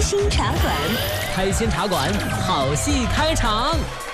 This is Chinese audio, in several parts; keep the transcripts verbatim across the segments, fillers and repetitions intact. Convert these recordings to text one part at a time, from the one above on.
心茶馆， 开心茶馆，好戏开场。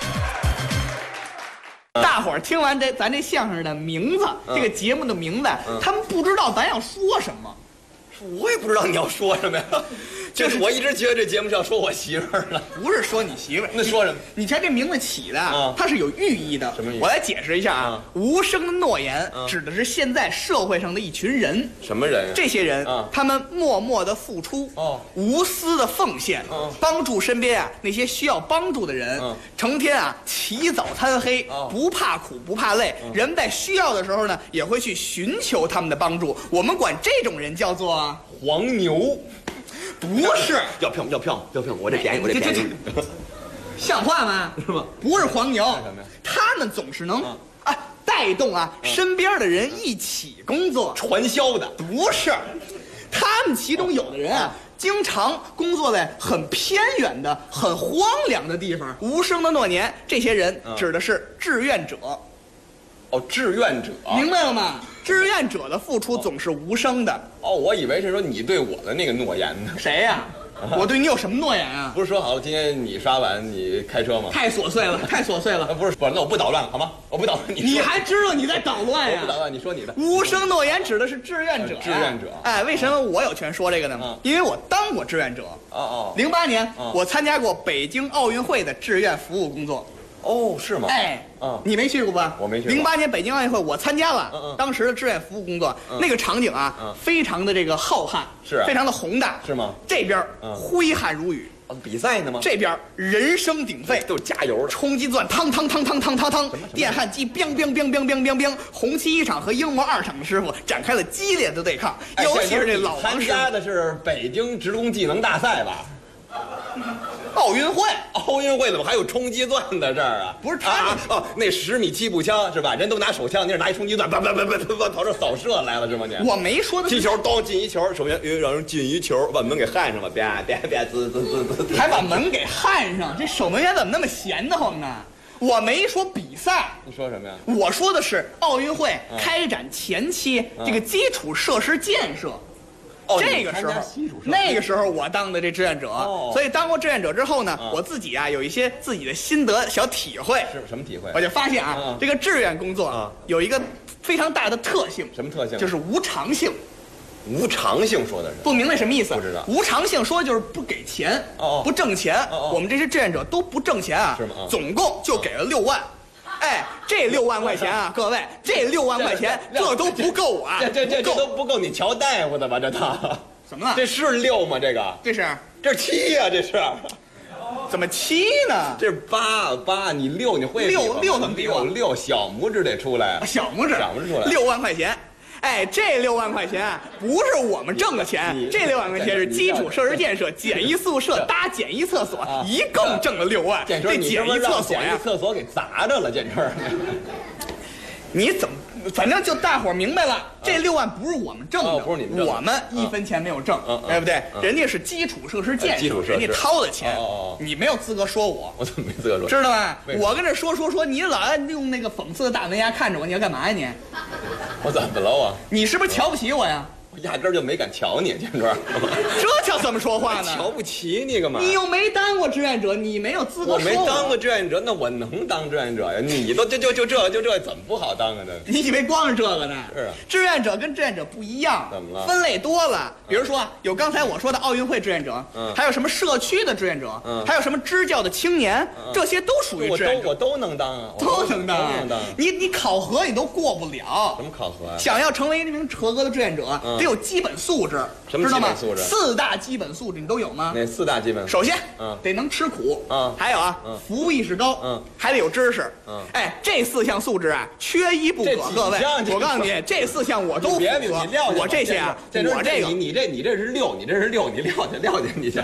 大伙儿听完这咱这相声的名字， 嗯、 这个节目的名字，嗯、他们不知道咱要说什么。 我也不知道你要说什么呀。就是我一直觉得这节目是要说我媳妇儿的， 不是说你媳妇儿。 那说什么？ 你瞧这名字起的， 啊、 它是有寓意的。 什么寓意？ 我来解释一下啊。 啊无声的诺言、 啊、 指的是现在社会上的一群人。 什么人？ 这些人， 啊、 他们默默的付出， 哦， 无私的奉献， 哦、 帮助身边啊那些需要帮助的人， 哦、 成天啊起早贪黑， 哦、 不怕苦不怕累。 哦、 人在需要的时候呢，也会去寻求他们的帮助。我们管这种人叫做黄牛。 不是， 要票要票要票，我这便宜我这便宜， 像话吗？ 是吧？ 不是黄牛， 什么呀？ 他们总是能啊啊带动啊身边的人一起工作， 传销的。 不是，他们其中有的人啊，经常工作在很偏远的、很荒凉的地方。无声的诺言，这些人指的是志愿者。 哦，志愿者， 明白了吗？志愿者的付出总是无声的。 哦，我以为是说你对我的那个诺言呢。 谁呀、啊？我对你有什么诺言啊？ 不是说好了今天你刷碗你开车吗？ 太琐碎了，太琐碎了。 不是，不是，那我不捣乱了好吗？我不捣乱，你你还知道你在捣乱呀？ 我不捣乱，你说你的。 无声诺言指的是志愿者、啊， 志愿者。 哎，为什么我有权说这个呢？ 嗯、 因为我当过志愿者。 哦哦。 零八年、 嗯， 我参加过北京奥运会的志愿服务工作。 哦，是吗？ 哎， 嗯， 你没去过吧？ 我没去过。 零八年北京奥运会我参加了， 嗯嗯， 当时的志愿服务工作， 嗯、 那个场景啊， 嗯， 非常的这个浩瀚， 是、啊， 非常的宏大， 是吗？ 这边嗯挥汗如雨。 哦，比赛呢吗？ 这边人声鼎沸， 都是加油的。 冲击钻，汤汤汤汤汤汤汤，电焊机，biang biang biang biang biang biang biang，红旗一厂和鹰模二厂的师傅展开了激烈的对抗， 哎、 尤其是这老王参加的是北京职工技能大赛吧？ 奥运会， 奥运会怎么还有冲击钻在这儿啊？ 不是他啊哦，那十米气步枪是吧？人都拿手枪，你是拿一冲击钻，叭叭叭叭叭跑这扫射来了是吗？你我没说的。 踢球，当进一球，首先因为让人进一球，把门给焊上了，啪啪啪，滋滋滋滋， 还把门给焊上，这守门员怎么那么闲得慌呢？我没说比赛， 你说什么呀？ 我说的是奥运会开展前期、嗯、这个基础设施建设。 哦， 这个时候，那个时候我当的这志愿者， 哦、 所以当过志愿者之后呢， 嗯、 我自己啊有一些自己的心得小体会。 是什么体会？ 我就发现啊， 嗯、 这个志愿工作啊有一个非常大的特性。 什么特性？ 就是无偿性。 无偿性说的是？ 不明白什么意思？ 不知道。 无偿性说就是不给钱， 哦， 不挣钱。 哦哦， 我们这些志愿者都不挣钱啊， 是吗？哦、 总共就给了六万。哎，这六万块钱啊，各位，这六万块钱这都不够啊！ 这这这这都不够你瞧大夫的吧？这套怎么了？ 这是六吗？这个这是这是七呀、啊！这是怎么七呢？ 这是八八，你六你会六六怎么比？ 六六小拇指得出来， 小拇指小拇指出来， 六万块钱。哎，这六万块钱不是我们挣的钱，这六万块钱是基础设施建设、简易宿舍、搭简易厕所， 啊、 一共挣了六万。 建春， 这简易厕所呀， 厕所给砸着了，建春。 你怎么？反正就大伙儿明白了，这六万不是我们挣的， 哦、不是你们挣的， 我们一分钱没有挣， 嗯、 对不对？ 嗯、 人家是基础设施建设， 设人家掏的钱， 哦、 你没有资格说我。 我怎么没资格说？ 知道吧？我跟这说说说，你老爱用那个讽刺的大门牙看着我，你要干嘛呀你？ 我怎么了我？ 你是不是瞧不起我呀？ 我压根儿就没敢瞧你，建春。 这叫怎么说话呢？ 瞧不起你干嘛？ 你又没当过志愿者，你没有资格说我。 我没当过志愿者，那我能当志愿者呀？你都就就就这就这怎么不好当啊？这你以为光是这个呢？ 是啊。 志愿者跟志愿者不一样， 怎么了？ 分类多了。比如说有刚才我说的奥运会志愿者， 嗯， 还有什么社区的志愿者， 嗯， 还有什么支教的青年， 嗯、 这些都属于志愿者。 我都我都能当啊， 都能当， 都能当。 你你考核你都过不了。 什么考核啊？ 想要成为一名合格的志愿者， 嗯、 得有基本素质。 什么基本素质？ 四大基本素质你都有吗？ 哪四大基本？ 首先， 嗯， 得能吃苦， 嗯， 还有啊， 嗯， 服务意识高， 嗯， 还得有知识， 嗯， 哎，这四项素质啊，缺一不可。各位，我告诉你，这四项我都符合。我这些啊，我这个， 你你这你这是六，你这是六，你撂下撂下你去。